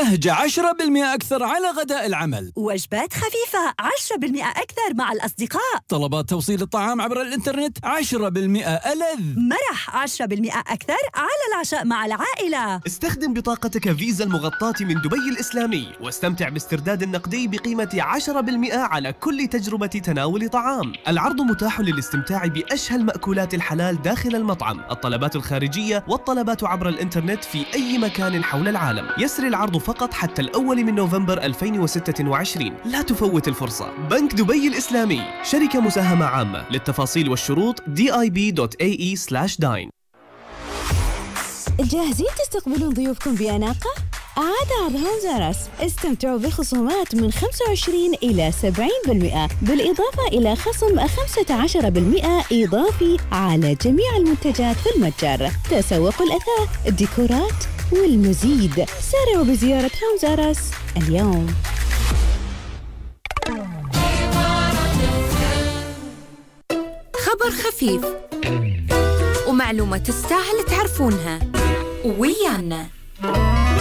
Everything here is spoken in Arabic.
بهجة 10% أكثر على غداء العمل. وجبات خفيفة 10% أكثر مع الأصدقاء. طلبات توصيل الطعام عبر الإنترنت 10% ألذ. مرح 10% أكثر على العشاء مع العائلة. استخدم بطاقتك فيزا المغطاة من دبي الإسلامي واستمتع باسترداد النقدي بقيمة 10% على كل تجربة تناول طعام. العرض متاح للاستمتاع بأشهى المأكولات الحلال داخل المطعم، الطلبات الخارجية والطلبات عبر الإنترنت في أي مكان حول العالم. يسري العرض فقط حتى الأول من نوفمبر 2026. لا تفوت الفرصة. بنك دبي الإسلامي، شركة مساهمة عامة. للتفاصيل والشروط dib.ae/dine. جاهزين تستقبلون ضيوفكم بأناقة؟ عاد عرض هومزارس، استمتعوا بخصومات من 25 إلى 70%، بالإضافة إلى خصم 15% إضافي على جميع المنتجات في المتجر. تسوقوا الأثاث، الديكورات والمزيد. سارعوا بزيارة هومزارس اليوم. خبر خفيف ومعلومة تستاهل تعرفونها ويانا.